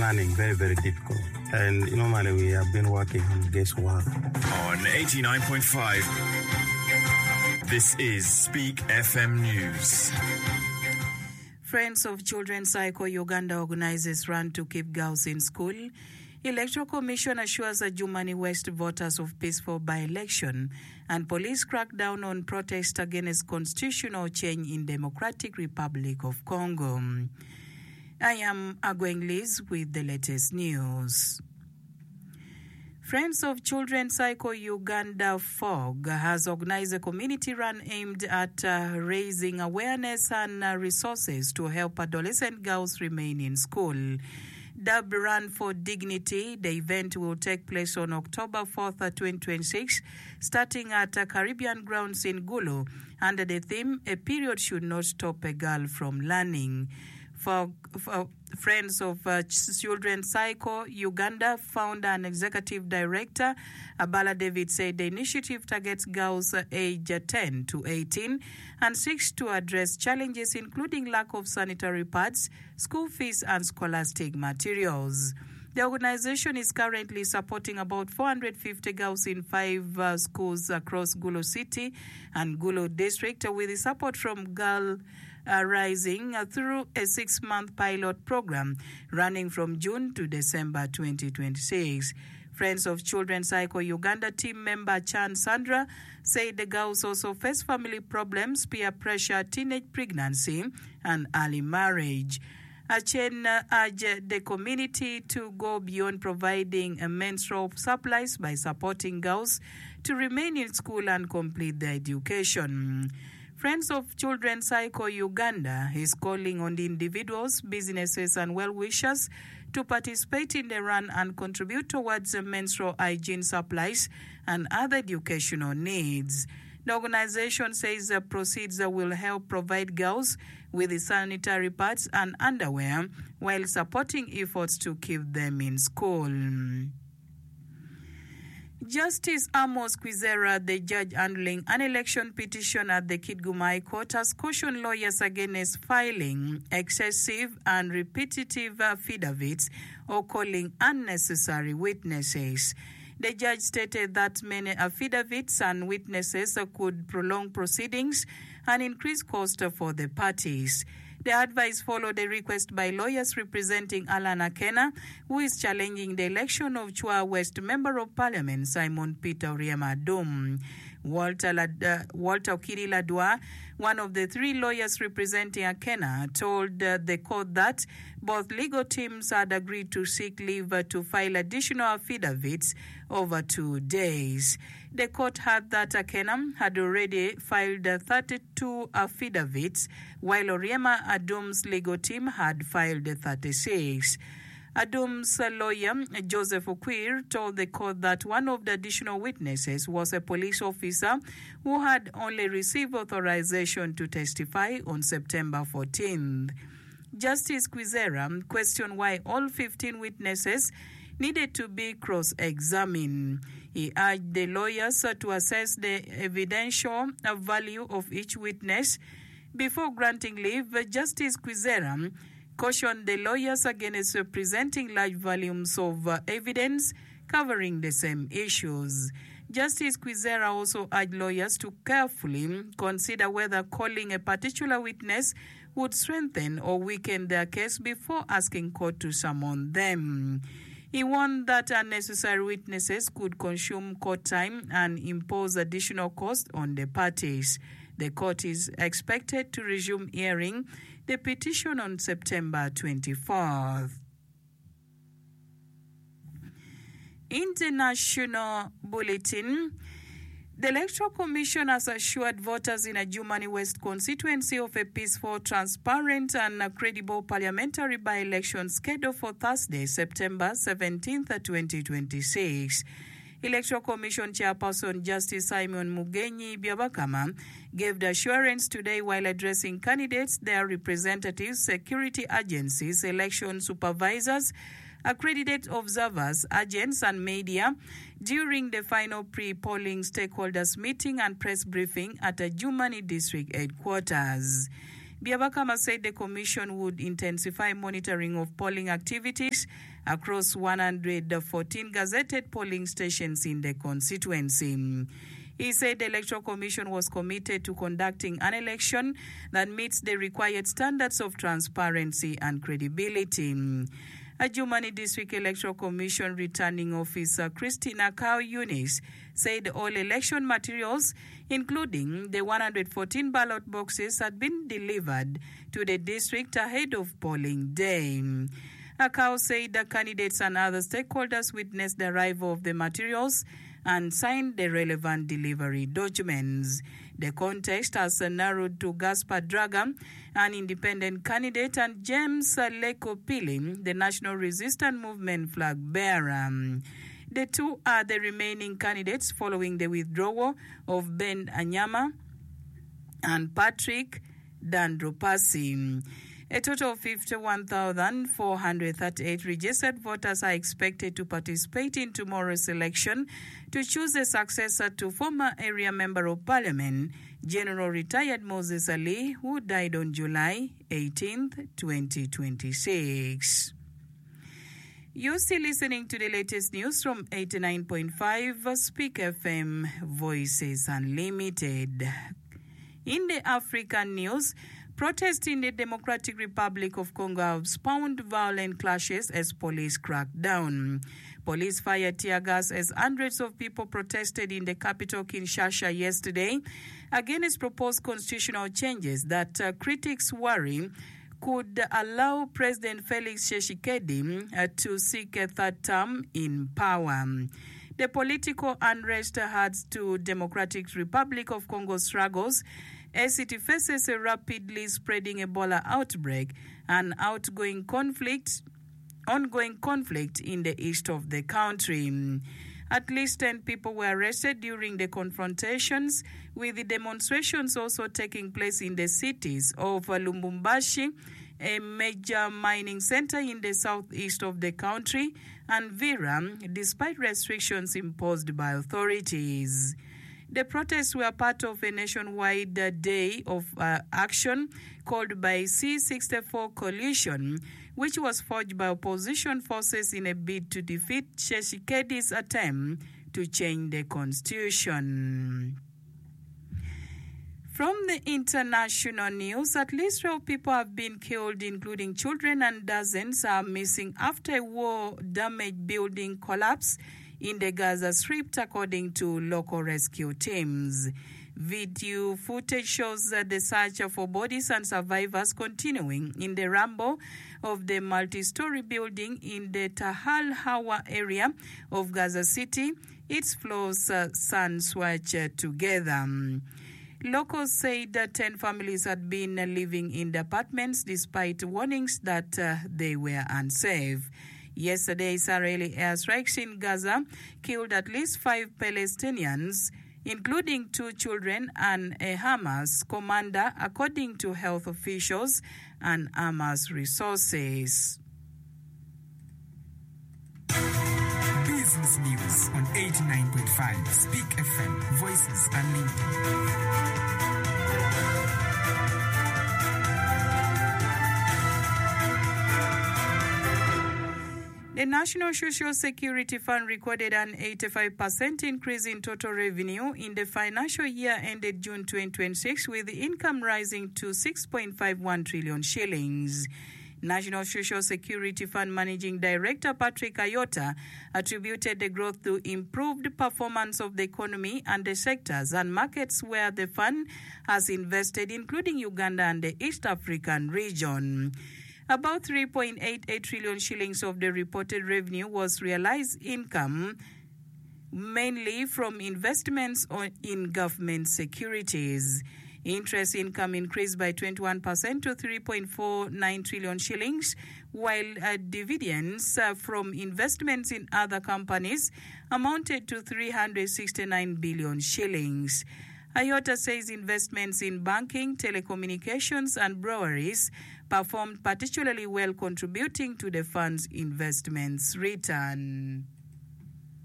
Planning, very, very difficult. And normally we have been working on guesswork. On 89.5, this is Speak FM News. Friends of Children Cycle Uganda organizes Run to Keep Girls in School. Electoral Commission assures Adjumani West voters of peaceful by-election, and police crack down on protest against constitutional change in Democratic Republic of Congo. I am Agweng Liz with the latest news. Friends of Children Cycle Uganda FOG has organized a community run aimed at raising awareness and resources to help adolescent girls remain in school. Dubbed Run for Dignity, the event will take place on October 4th, 2026, starting at Caribbean Grounds in Gulu, under the theme, A Period Should Not Stop a Girl from Learning. For Friends of Children Cycle Uganda founder and executive director Abala David said the initiative targets girls aged 10 to 18 and seeks to address challenges including lack of sanitary pads, school fees, and scholastic materials. The organization is currently supporting about 450 girls in 5 schools across Gulu City and Gulu District with the support from Girl Rising through a 6-month pilot program running from June to December 2026. Friends of Children Cycle Uganda team member Chan Sandra said the girls also face family problems, peer pressure, teenage pregnancy, and early marriage. Achen urged the community to go beyond providing menstrual supplies by supporting girls to remain in school and complete their education. Friends of Children Cycle Uganda is calling on the individuals, businesses, and well-wishers to participate in the run and contribute towards menstrual hygiene supplies and other educational needs. The organization says the proceeds will help provide girls with the sanitary pads and underwear while supporting efforts to keep them in school. Justice Amos Kwizera, the judge handling an election petition at the Kitgum High Court, has cautioned lawyers against filing excessive and repetitive affidavits or calling unnecessary witnesses. The judge stated that many affidavits and witnesses could prolong proceedings and increase cost for the parties. The advice followed a request by lawyers representing Alan Akena, who is challenging the election of Chua West Member of Parliament Simon Peter Oriema Adom. Walter Okiri Ladwa, one of the 3 lawyers representing Akena, told the court that both legal teams had agreed to seek leave to file additional affidavits over 2 days. The court heard that Akena had already filed 32 affidavits, while Oriema Adom's legal team had filed 36. Adom's lawyer, Joseph Okwir, told the court that one of the additional witnesses was a police officer who had only received authorization to testify on September 14th. Justice Kwizera questioned why all 15 witnesses needed to be cross-examined. He urged the lawyers to assess the evidential value of each witness before granting leave. Justice Kwizera cautioned the lawyers against presenting large volumes of evidence covering the same issues. Justice Kwizera also urged lawyers to carefully consider whether calling a particular witness would strengthen or weaken their case before asking court to summon them. He warned that unnecessary witnesses could consume court time and impose additional costs on the parties. The court is expected to resume hearing the petition on September 24th. International Bulletin. The Electoral Commission has assured voters in Adjumani West constituency of a peaceful, transparent, and credible parliamentary by-election scheduled for Thursday, September 17th, 2026. Electoral Commission Chairperson Justice Simon Mugenyi Byabakama gave the assurance today while addressing candidates, their representatives, security agencies, election supervisors, accredited observers, agents, and media during the final pre-polling stakeholders meeting and press briefing at Adjumani District Headquarters. Byabakama said the Commission would intensify monitoring of polling activities across 114 gazetted polling stations in the constituency. He said the Electoral Commission was committed to conducting an election that meets the required standards of transparency and credibility. Adjumani District Electoral Commission Returning Officer Christina Kao Eunice said all election materials, including the 114 ballot boxes, had been delivered to the district ahead of polling day. Akao said the candidates and other stakeholders witnessed the arrival of the materials and signed the relevant delivery documents. The contest has narrowed to Gaspar Draga, an independent candidate, and James Leko Pili, the National Resistance Movement flag bearer. The two are the remaining candidates following the withdrawal of Ben Anyama and Patrick Dandropasi. A total of 51,438 registered voters are expected to participate in tomorrow's election to choose a successor to former area member of parliament, General Retired Moses Ali, who died on July 18, 2026. You're still listening to the latest news from 89.5 Speak FM, Voices Unlimited. In the African news, protests in the Democratic Republic of Congo have spawned violent clashes as police cracked down. Police fired tear gas as hundreds of people protested in the capital Kinshasa yesterday against proposed constitutional changes that critics worry could allow President Felix Tshisekedi to seek a third term in power. The political unrest adds to Democratic Republic of Congo struggles as it faces a rapidly spreading Ebola outbreak and ongoing conflict in the east of the country. At least 10 people were arrested during the confrontations, with the demonstrations also taking place in the cities of Lubumbashi, a major mining center in the southeast of the country, and Vira, despite restrictions imposed by authorities. The protests were part of a nationwide day of action called by C64 Coalition, which was forged by opposition forces in a bid to defeat Tshisekedi's attempt to change the constitution. From the international news, at least 12 people have been killed, including children, and dozens are missing after a war-damaged building collapse in the Gaza Strip, according to local rescue teams. Video footage shows that the search for bodies and survivors continuing in the rubble of the multi-story building in the Tahal Hawa area of Gaza City. Its floors sun-swatch together. Locals said that 10 families had been living in the apartments despite warnings that they were unsafe. Yesterday, Israeli airstrikes in Gaza killed at least 5 Palestinians, including 2 children and a Hamas commander, according to health officials and Hamas resources. Business News on 89.5 Speak FM, Voices Unlimited. The National Social Security Fund recorded an 85% increase in total revenue in the financial year ended June 2026, with the income rising to 6.51 trillion shillings. National Social Security Fund Managing Director Patrick Ayota attributed the growth to improved performance of the economy and the sectors and markets where the fund has invested, including Uganda and the East African region. About 3.88 trillion shillings of the reported revenue was realized income, mainly from investments in government securities. Interest income increased by 21% to 3.49 trillion shillings, while dividends from investments in other companies amounted to 369 billion shillings. Ayota says investments in banking, telecommunications, and breweries performed particularly well, contributing to the fund's investments return.